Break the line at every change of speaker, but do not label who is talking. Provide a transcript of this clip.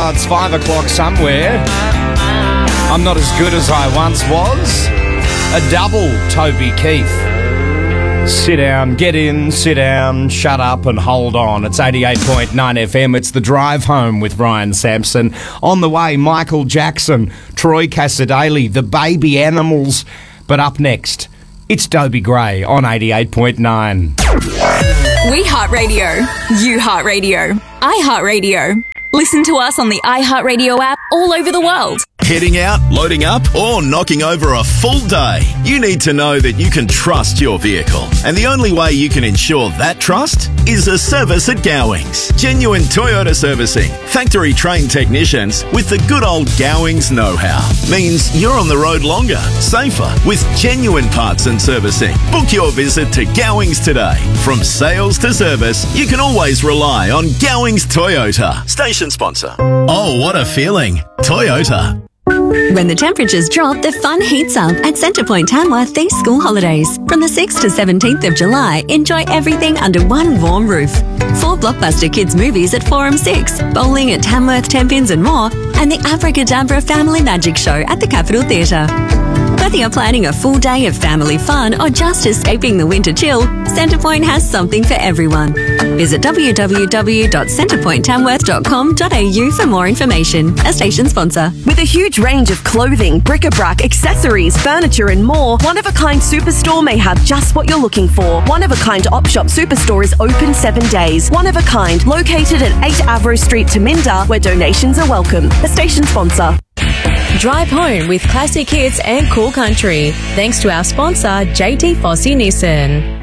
Oh, it's 5 o'clock somewhere. I'm not as good as I once was. A double Toby Keith. Sit down, get in, sit down, shut up and hold on. It's 88.9 FM. It's The Drive Home with Ryan Sampson. On the way, Michael Jackson, Troy Cassar-Daley, the Baby Animals. But up next, it's Dobie Gray on 88.9.
We Heart Radio. You Heart Radio. I Heart Radio. Listen to us on the iHeartRadio app all over the world.
Heading out, loading up, or knocking over a full day? You need to know that you can trust your vehicle. And the only way you can ensure that trust is a service at Gowings. Genuine Toyota servicing. Factory trained technicians with the good old Gowings know-how. Means you're on the road longer, safer, with genuine parts and servicing. Book your visit to Gowings today. From sales to service, you can always rely on Gowings Toyota. Station sponsor. Oh, what a feeling. Toyota.
When the temperatures drop, the fun heats up at Centrepoint Tamworth these school holidays. From the 6th to 17th of July, enjoy everything under one warm roof. 4 blockbuster kids movies at Forum 6, bowling at Tamworth, Tenpins and more, and the Abracadabra Family Magic Show at the Capitol Theatre. Whether you're planning a full day of family fun or just escaping the winter chill, Centrepoint has something for everyone. Visit www.centrepointtamworth.com.au for more information. A station sponsor.
With a huge range of clothing, bric-a-brac, accessories, furniture and more, One of a Kind Superstore may have just what you're looking for. One of a Kind Op Shop Superstore is open 7 days. One of a Kind, located at 8 Avro Street, Taminda, where donations are welcome. A station sponsor.
Drive home with classic hits and cool country. Thanks to our sponsor, JT Fossey Nissan.